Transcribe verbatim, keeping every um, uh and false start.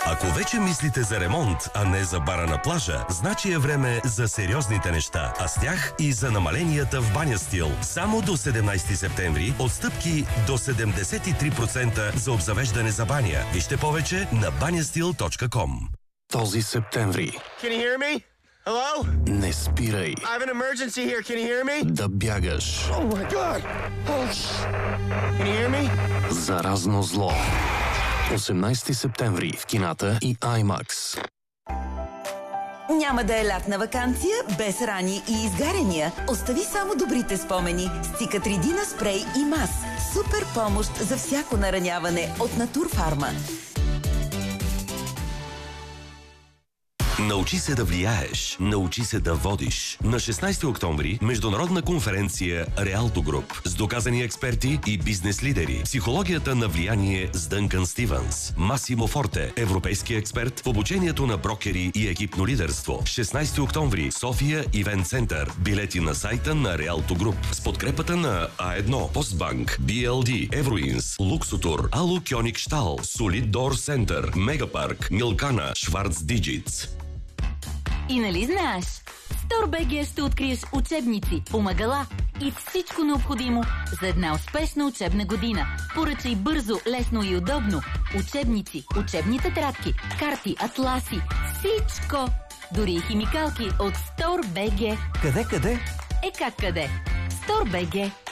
Ако вече мислите за ремонт, а не за бара на плажа, значи е време за сериозните неща, а с тях и за намаленията в Баня Стил. Само до седемнайсети септември отстъпки до седемдесет и три процента за обзавеждане за баня. Вижте повече на баня стил точка ком. Този септември. Can you hear me? Hello? Не спирай. I have an emergency here. Can you hear me? Да бягаш. Oh my God. Oh, Can you hear me? Заразно зло. осемнайсети септември в кината и IMAX. Няма да е лятна ваканция без рани и изгаряния. Остави само добрите спомени с Цикатридина спрей и мас. Супер помощ за всяко нараняване от Натурфарма. Научи се да влияеш, научи се да водиш. На шестнайсети октомври международна конференция Реалто Груп с доказани експерти и бизнес лидери. Психологията на влияние с Дънкан Стивенс. Масимо Форте, европейски експерт в обучението на брокери и екипно лидерство. шестнайсети октомври, София Ивент Център. Билети на сайта на Реалто Груп. С подкрепата на А едно, Постбанк, Би Ел Ди, Евроинс, Луксотур, Алу Кьоник Штал, Солид Дор Център, Мегапарк, Милкана, Шварц Диджитс. И нали знаеш? В StoreBG ще откриеш учебници, помагала и всичко необходимо за една успешна учебна година. Поръчай бързо, лесно и удобно. Учебници, учебни тетрадки, карти, атласи, всичко! Дори и химикалки от StoreBG. Къде, къде? Е как къде? StoreBG.